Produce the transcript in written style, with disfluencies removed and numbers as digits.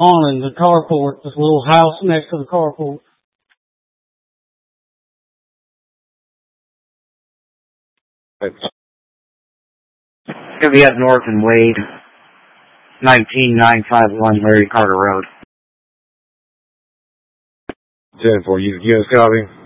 on in the carport, this little house next to the carport. Gonna be up north in Wade, 19951 Larry Carter Road. 10-4, you guys copy?